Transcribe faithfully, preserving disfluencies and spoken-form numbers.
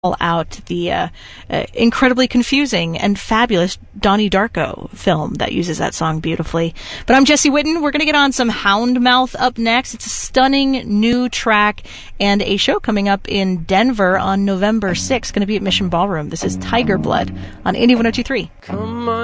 out the uh, uh, incredibly confusing and fabulous Donnie Darko film that uses that song beautifully. But I'm Jesse Whitten. We're going to get on some Houndmouth up next. It's a stunning new track and a show coming up in Denver on November sixth. Going to be at Mission Ballroom. This is Tiger Blood on Indie one oh two point three. Come on.